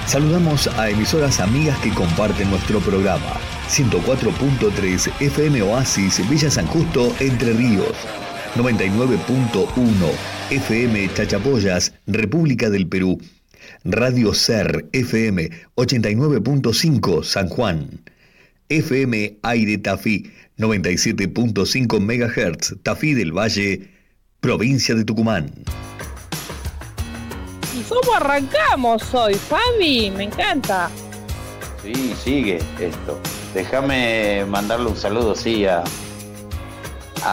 Saludamos a emisoras amigas que comparten nuestro programa. 104.3 FM Oasis, Villa San Justo, Entre Ríos. 99.1 FM Chachapoyas, República del Perú. Radio Ser FM 89.5 San Juan. FM Aire Tafí 97.5 MHz, Tafí del Valle, provincia de Tucumán. ¿Y cómo arrancamos hoy, Fabi? Me encanta. Sí, sigue esto. Déjame mandarle un saludo, sí, a